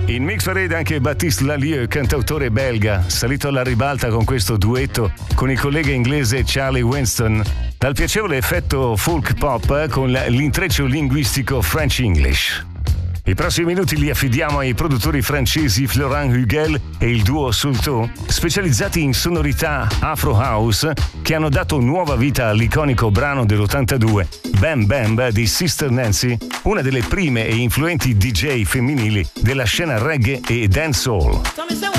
In Mix Parade anche Baptiste Lalieu, cantautore belga, salito alla ribalta con questo duetto con il collega inglese Charlie Winston, dal piacevole effetto folk pop con l'intreccio linguistico French English. I prossimi minuti li affidiamo ai produttori francesi Florent Hugel e il duo Sulto, specializzati in sonorità Afro House, che hanno dato nuova vita all'iconico brano dell'82, Bam Bam di Sister Nancy, una delle prime e influenti DJ femminili della scena reggae e dancehall.